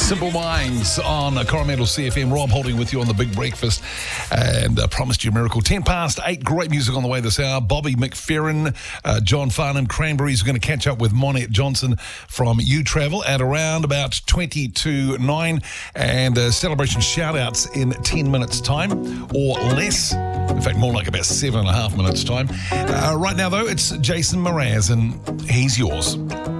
Simple Minds on Coromandel CFM. Rob Holding with you on the Big Breakfast, and promised you a miracle. 10 past 8, great music on the way this hour. Bobby McFerrin, John Farnham, Cranberries are going to catch up with Monette Johnson from You Travel at around about 20 to 9, and celebration shout-outs in 10 minutes' time or less. In fact, more like about 7.5 minutes' time. Right now, though, it's Jason Mraz, and he's yours.